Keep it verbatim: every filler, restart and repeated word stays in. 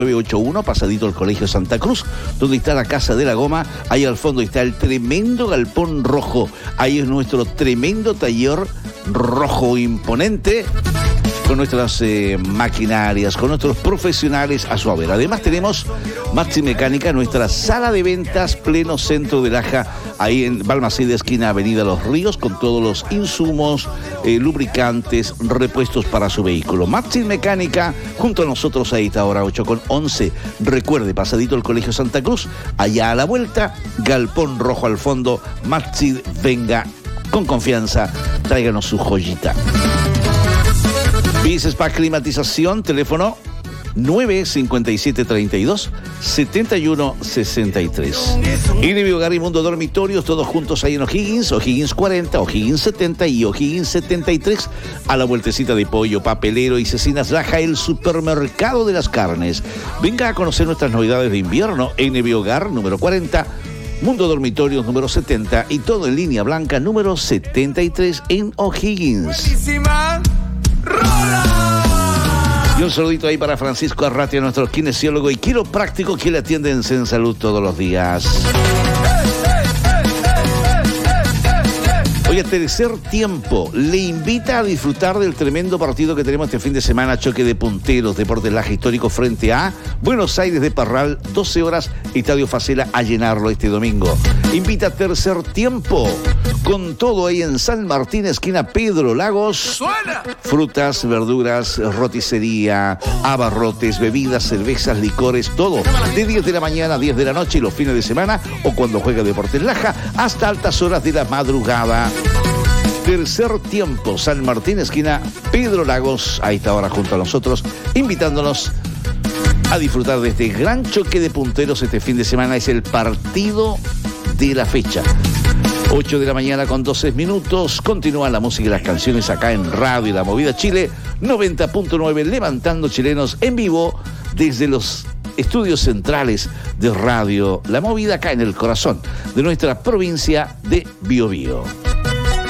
nueve ocho uno, pasadito al Colegio Santa Cruz, donde está la Casa de la Goma. Ahí al fondo está el tremendo galpón rojo. Ahí es nuestro tremendo taller rojo imponente, con nuestras eh, maquinarias, con nuestros profesionales a su haber. Además tenemos Maxi Mecánica, nuestra sala de ventas, pleno centro de Laja, ahí en Balmaceda, esquina Avenida Los Ríos, con todos los insumos, eh, lubricantes, repuestos para su vehículo. Maxi Mecánica, junto a nosotros ahí está ahora ocho con once. Recuerde, pasadito el Colegio Santa Cruz, allá a la vuelta, galpón rojo al fondo. Maxi, venga con confianza, tráiganos su joyita. Vices para climatización, teléfono nueve cinco siete tres dos siete uno seis tres. Y de Biogar y Mundo Dormitorios, todos juntos ahí en O'Higgins, O'Higgins cuarenta, O'Higgins setenta y O'Higgins setenta y tres, a la vueltecita de Pollo, Papelero y Cecinas Laja, el supermercado de las carnes. Venga a conocer nuestras novedades de invierno en Biogar número cuarenta, Mundo Dormitorios número setenta y todo en línea blanca número setenta y tres en O'Higgins. Buenísima. Y un saludito ahí para Francisco Arratia, nuestro kinesiólogo y quiropráctico que le atiende en Zen Salud todos los días. Hoy a tercer tiempo le invita a disfrutar del tremendo partido que tenemos este fin de semana, choque de punteros, Deportes Laja histórico frente a Buenos Aires de Parral, doce horas, Estadio Facela, a llenarlo este domingo. Invita a tercer tiempo, con todo ahí en San Martín, esquina Pedro Lagos. ¡Suena! Frutas, verduras, roticería, abarrotes, bebidas, cervezas, licores, todo. De diez de la mañana a diez de la noche y los fines de semana, o cuando juega Deportes Laja, hasta altas horas de la madrugada. Tercer tiempo, San Martín, esquina Pedro Lagos, ahí está ahora junto a nosotros, invitándonos a disfrutar de este gran choque de punteros este fin de semana. Es el partido de la fecha. ocho de la mañana con doce minutos. Continúa la música y las canciones acá en Radio La Movida Chile, noventa punto nueve, levantando chilenos en vivo desde los estudios centrales de Radio La Movida, acá en el corazón de nuestra provincia de Biobío.